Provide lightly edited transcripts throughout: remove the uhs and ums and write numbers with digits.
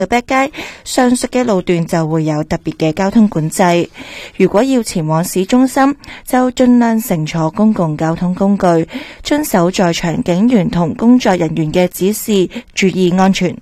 北街上述嘅路段就會有特別嘅交通管制。如果要前往市中心，就盡量乘坐公共交通工具，遵守在場警員同工作人員嘅指示，注意安全。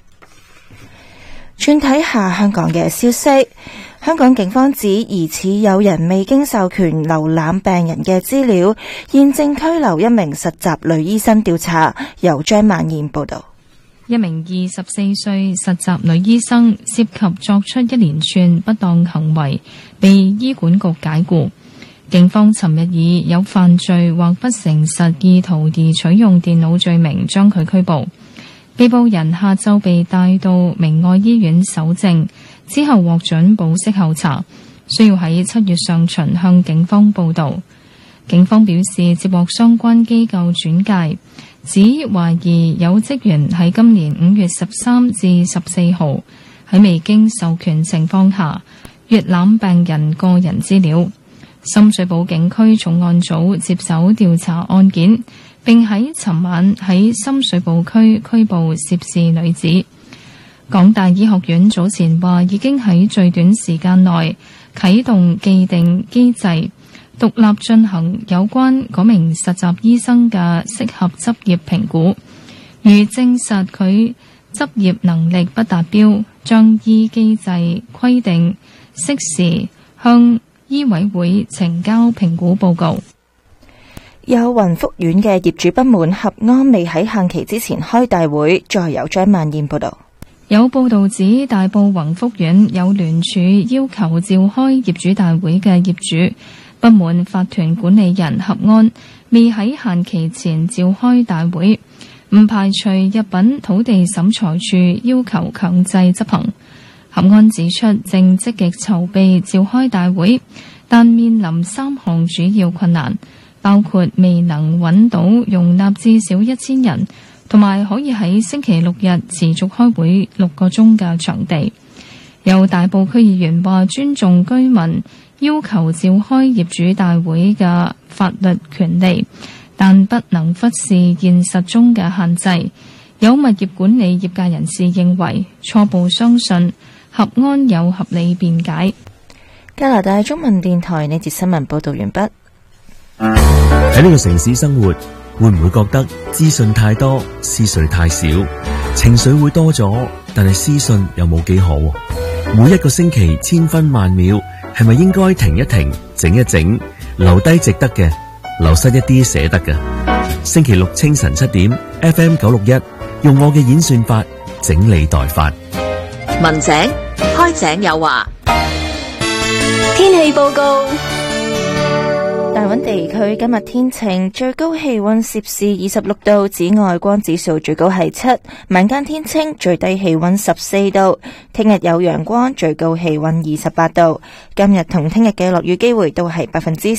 轉睇下香港嘅消息，香港警方指疑似有人未經授權瀏覽病人嘅資料，現正拘留一名實習女醫生調查。由張曼燕報道。 一名24歲實習女醫生涉及作出一連串不當行為，被醫管局解僱。警方尋日以有犯罪或不誠實意圖而取用電腦罪名將佢拘捕。被捕人下晝被帶到明愛醫院搜證，之後獲准保釋候查，需要喺7月上旬向警方報到。警方表示接獲相關機構轉介，指懷疑有職員喺今年5月13至14號喺未經授權情況下閱覽病人個人資料。深水埗警區重案組接手調查案件，並喺尋晚喺深水埗區拘捕涉事女子。港大醫學院早前話已經喺最短時間內啟動既定機制，獨立進行有關嗰名實習醫生嘅適合執業評估，如證實佢執業能力不達標，將依機制規定適時向醫委會呈交評估報告。 有雲福苑嘅業主不滿合安未喺限期之前開大會。再由張曼燕報道。 有報道指大埔宏福苑有聯署要求召開業主大會嘅業主不滿法團管理人合安未喺限期前召開大會，唔排除入稟土地審裁處要求強制執行。合安指出正積極籌備召開大會，但面臨3項主要困難，包括未能揾到容納至少1000人，同埋可以喺星期六日持續開會6個鐘嘅場地。有大埔區議員話尊重居民要求召開業主大會嘅法律權利，但不能忽視現實中嘅限制。有物業管理業界人士認為，初步相信合安有合理辯解。 加拿大中文電台呢節新聞報道完畢。 喺呢個城市生活，會唔會覺得資訊太多，思緒太少？情緒會多咗，但係思緒又冇幾好。每一個星期千分萬秒，係咪應該停一停，整一整，留低值得嘅，流失一啲捨得嘅？星期六清晨7點 FM 961，用我嘅演算法整理代發。 文井開井有話，天氣報告。 大溫地區今日天晴，最高氣溫攝氏26度，紫外光指數最高係7，晚間天清，最低氣溫14度。聽日有陽光，最高氣溫28度。今日同聽日嘅落雨機會都係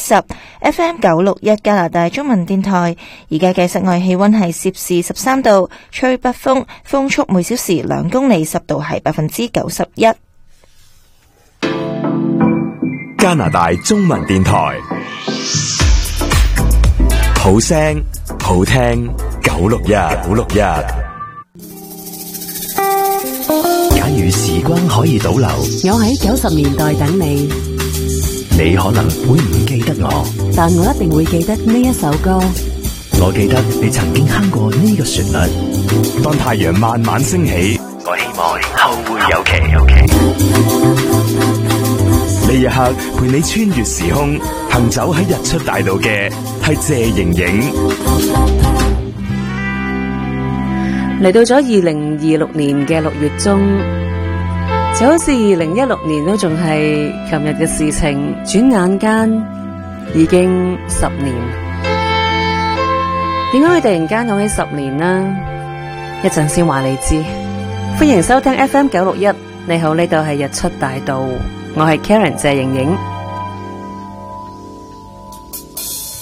10%。FM 961加拿大中文電台，而家嘅室外氣溫係攝氏13度，吹北風，風速每小時2公里，濕度係91%。 加拿大中文電台，好聲好聽961。 假如時光可以倒流， 我喺90年代等你， 你可能會唔記得我， 但我一定會記得呢一首歌。 我記得你曾經哼過呢個旋律。 當太陽慢慢升起， 我希望後會有期。 呢一刻陪你穿越時空，行走喺日出大道嘅係謝盈盈。 嚟到咗2026年嘅6月中，就好似2016年都仲係琴日嘅事情，轉眼間已經10年。點解會突然間講起10年呢？一陣先話你知。歡迎收聽 FM 961，你好，呢度係日出大道，我係 Karen 謝盈盈。